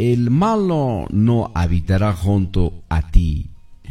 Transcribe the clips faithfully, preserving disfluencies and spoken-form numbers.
el malo no habitará junto a ti.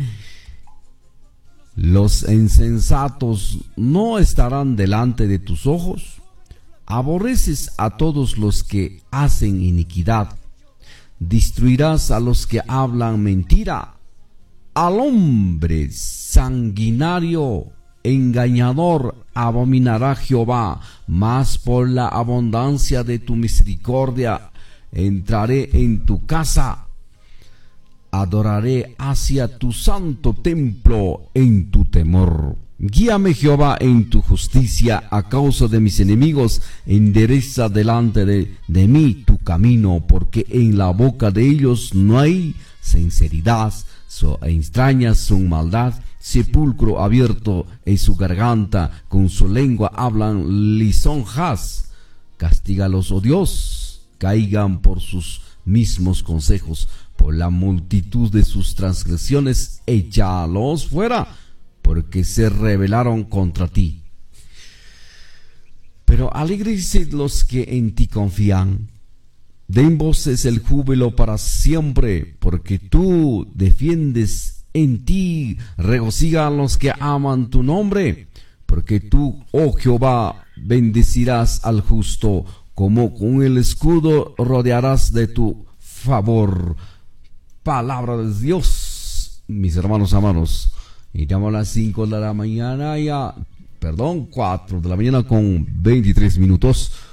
Los insensatos no estarán delante de tus ojos. Aborreces a todos los que hacen iniquidad. Destruirás a los que hablan mentira. Al hombre sanguinario, engañador, abominará Jehová, mas por la abundancia de tu misericordia entraré en tu casa. Adoraré hacia tu santo templo en tu temor. Guíame, Jehová, en tu justicia a causa de mis enemigos. Endereza delante de, de mí tu camino, porque en la boca de ellos no hay sinceridad, so extrañas son maldad. Sepulcro abierto es su garganta, con su lengua hablan lisonjas. Castígalos, oh Dios, caigan por sus mismos consejos. Por la multitud de sus transgresiones, échalos fuera, porque se rebelaron contra ti. Pero alégrese los que en ti confían. Den voces el júbilo para siempre, porque tú defiendes en ti. Regocija a los que aman tu nombre, porque tú, oh Jehová, bendecirás al justo, como con el escudo rodearás de tu favor. Palabra de Dios, mis hermanos amados. Y estamos a las cinco de la mañana ya, perdón, cuatro de la mañana con veintitrés minutos.